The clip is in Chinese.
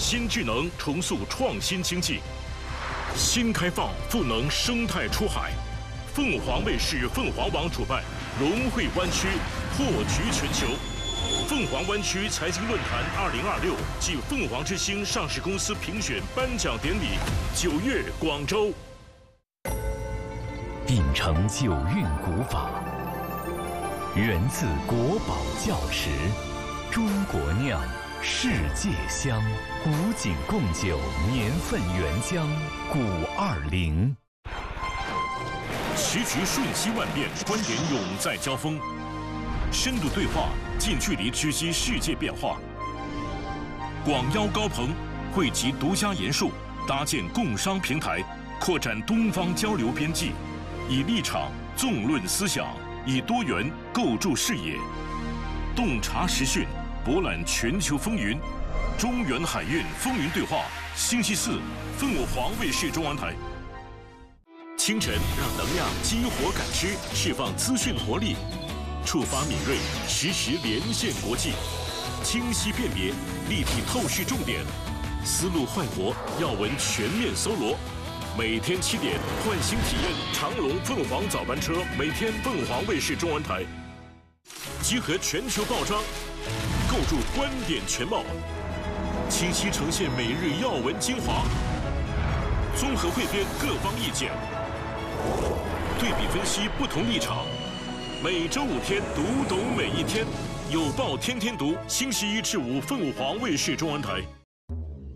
新智能重塑创新经济，新开放赋能生态出海。凤凰卫视凤凰网主办融汇湾区破局全球。凤凰湾区财经论坛2026暨凤凰之星上市公司评选颁奖典礼9月广州。 秉承九韵古法，源自国宝窖池，中国酿，世界香，古井贡酒年份原浆520。 时局瞬息万变，观点永在交锋，深度对话，近距离直击世界变化。广邀高朋，汇集独家研述，搭建共商平台，扩展东方交流边际，以立场纵论思想，以多元构筑视野，洞察时讯，博览全球风云。中原海运风云对话，星期4，凤凰卫视中文台。清晨，让能量激活感知，释放资讯活力，触发敏锐，实时连线国际，清晰辨别，立体透视重点，思路焕活，要闻全面搜罗。每天7点，唤醒体验长龙凤凰早班车，每天凤凰卫视中文台，集合全球报章，构筑观点全貌，清晰呈现每日要闻精华，综合汇编各方意见。对比分析不同立场，每周5天，读懂每一天，有报天天读，星期1至5，凤凰卫视中文台。